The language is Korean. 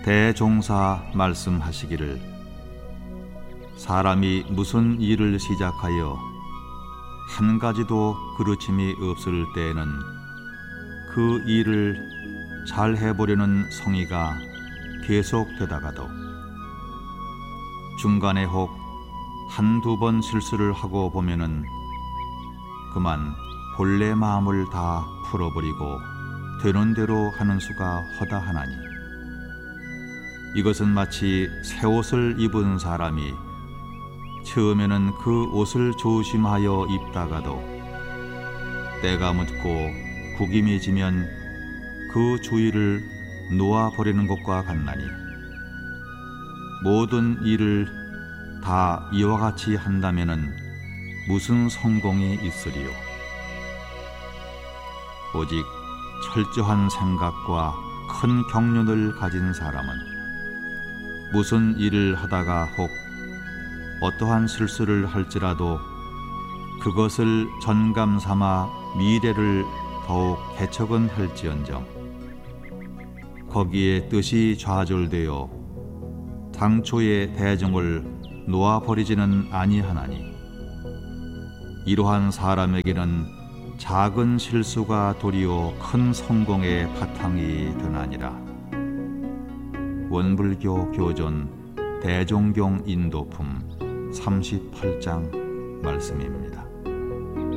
대종사 말씀하시기를 사람이 무슨 일을 시작하여 한 가지도 그르침이 없을 때에는 그 일을 잘 해보려는 성의가 계속되다가도 중간에 혹 한두 번 실수를 하고 보면은 그만 본래 마음을 다 풀어버리고 되는 대로 하는 수가 허다하나니 이것은 마치 새 옷을 입은 사람이 처음에는 그 옷을 조심하여 입다가도 때가 묻고 구김이 지면 그 주위를 놓아버리는 것과 같나니 모든 일을 다 이와 같이 한다면은 무슨 성공이 있으리요. 오직 철저한 생각과 큰 경륜을 가진 사람은 무슨 일을 하다가 혹 어떠한 실수를 할지라도 그것을 전감 삼아 미래를 더욱 개척은 할지언정 거기에 뜻이 좌절되어 당초의 대종을 놓아버리지는 아니하나니 이러한 사람에게는 작은 실수가 도리어 큰 성공의 바탕이 되나니라. 원불교 교존 대종경 인도품 38장 말씀입니다.